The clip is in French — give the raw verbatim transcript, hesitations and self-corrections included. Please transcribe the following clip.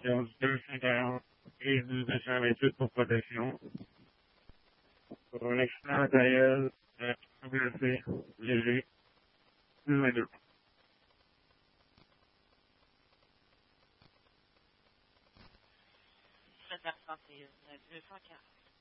séance deux cent quarante, prise de deux cent vingt-huit pour protection. Pour un accident matériel, euh, blessé, léger, deux vingt-deux. sept heures trente et un, deux cent quarante.